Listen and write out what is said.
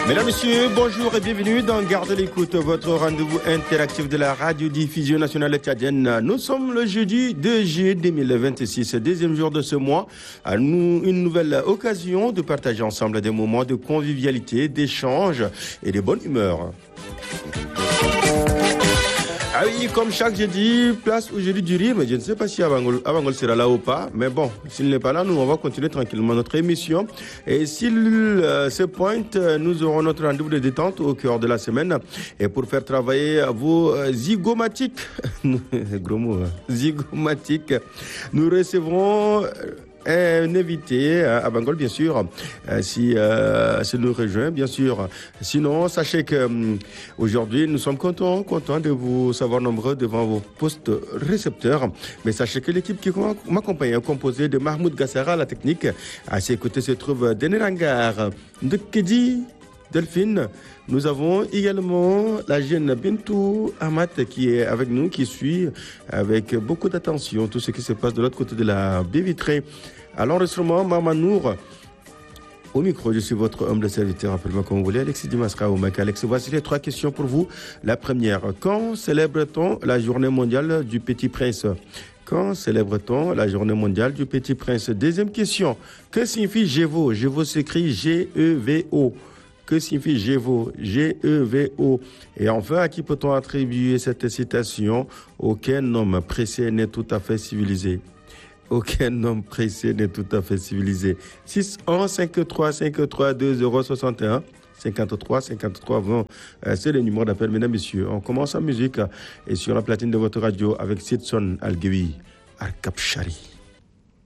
Mesdames, Messieurs, bonjour et bienvenue dans Garde l'écoute, votre rendez-vous interactif de la radiodiffusion nationale tchadienne. Nous sommes le jeudi 2 juillet 2026, deuxième jour de ce mois. Une nouvelle occasion de partager ensemble des moments de convivialité, d'échange et de bonne humeur. Ah oui, comme chaque jeudi, place au jeudi du rire, mais je ne sais pas si Abangol sera là ou pas. Mais bon, s'il n'est pas là, nous, on va continuer tranquillement notre émission. Et s'il se pointe, nous aurons notre rendez-vous de détente au cœur de la semaine. Et pour faire travailler vos zygomatiques, gros mot, zygomatiques, nous recevrons un invité à Bangol, bien sûr, si nous rejoint, bien sûr. Sinon, sachez que aujourd'hui, nous sommes contents de vous savoir nombreux devant vos postes récepteurs. Mais sachez que l'équipe qui m'accompagne est composée de Mahmoud Gassara, la technique. À ses côtés se trouve Denerangar, Ndekedi, Delphine. Nous avons également la jeune Bintou Amat qui est avec nous, qui suit avec beaucoup d'attention tout ce qui se passe de l'autre côté de la baie vitrée. À l'enregistrement, Mamanour. Au micro, je suis votre humble serviteur, appelez-moi comme vous voulez, Alexis Dimasra au Mac. Alex, voici les 3 questions pour vous. La première, quand célèbre-t-on la journée mondiale du Petit Prince ? Quand célèbre-t-on la journée mondiale du Petit Prince ? Deuxième question, que signifie Gévo ? Gévo s'écrit G-E-V-O. Que signifie Gévo ? G-E-V-O. Et enfin, à qui peut-on attribuer cette citation ? Aucun homme pressé n'est tout à fait civilisé. Aucun homme pressé n'est tout à fait civilisé. 6-1-5-3-5-3-2-0-61. 53-53-20. C'est le numéro d'appel, mesdames, messieurs. On commence en musique et sur la platine de votre radio avec Sidson Al-Gewi, Al-Kapshari.